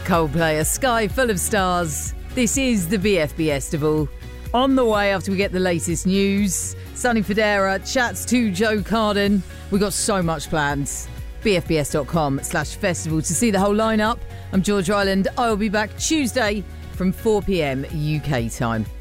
Coldplay, A Sky Full of Stars. This is the BFB Festival. On the way after we get the latest news, Sonny Fodera chats to Joe Carden. We got so much planned. bfbs.com/festival to see the whole lineup. I'm George Ryland. I'll be back Tuesday from 4 p.m. UK time.